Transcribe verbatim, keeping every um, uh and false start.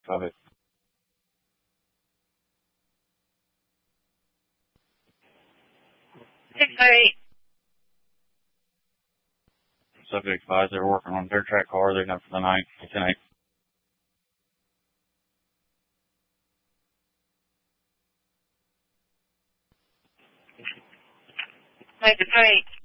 Copy. six five eight. Subject advised they're working on dirt track car. They're done for the night. ten eight. Nine six eight.